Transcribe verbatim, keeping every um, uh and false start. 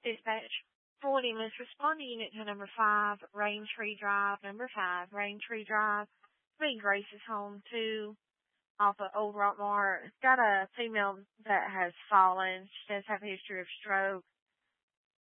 Dispatch. forty minutes respond to unit to number five, Raintree Drive, number five, Raintree Drive. Main Grace's home too, off of Old Rockmore. It's got a female that has fallen. She does have a history of stroke.